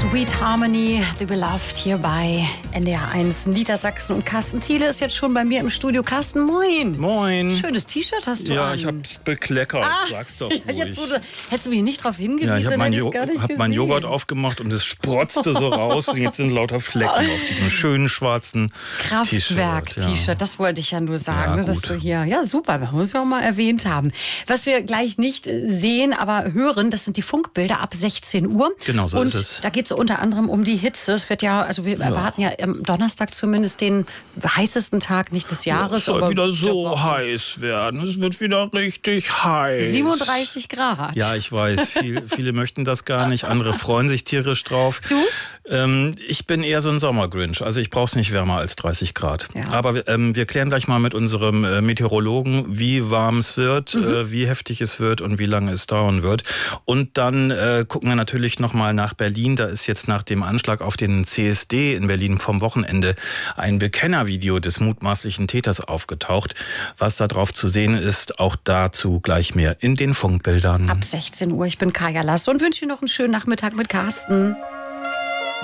Sweet Harmony, The Beloved hier bei NDR1 Niedersachsen. Und Carsten Thiele ist jetzt schon bei mir im Studio. Carsten, moin. Moin. Schönes T-Shirt hast du an. Ja, ich hab's bekleckert, sag's doch ruhig. Ja, hättest du mich nicht darauf hingewiesen, ja, ich habe hab meinen Joghurt aufgemacht und es sprotzte so raus. Und jetzt sind lauter Flecken auf diesem schönen schwarzen Kraftwerk-T-Shirt. Ja. Das wollte ich ja nur sagen, ja, dass du hier... Ja, super, das muss ich auch mal erwähnt haben. Was wir gleich nicht sehen, aber hören, das sind die Funkbilder ab 16 Uhr. Genau so und ist es. Da geht es unter anderem um die Hitze. Es wird ja, also wir erwarten ja am Donnerstag zumindest den heißesten Tag nicht des Jahres. Es soll wieder so heiß werden. Es wird wieder richtig heiß. 37 Grad. Ja, ich weiß. Viele möchten das gar nicht. Andere freuen sich tierisch drauf. Du? Ich bin eher so ein Sommergrinch. Also ich brauche es nicht wärmer als 30 Grad. Ja. Aber wir klären gleich mal mit unserem Meteorologen, wie warm es wird, wie heftig es wird und wie lange es dauern wird. Und dann gucken wir natürlich nochmal nach Berlin. Da ist jetzt nach dem Anschlag auf den CSD in Berlin vom Wochenende ein Bekennervideo des mutmaßlichen Täters aufgetaucht. Was da drauf zu sehen ist, auch dazu gleich mehr in den Funkbildern. Ab 16 Uhr. Ich bin Kaya Lass und wünsche dir noch einen schönen Nachmittag mit Carsten.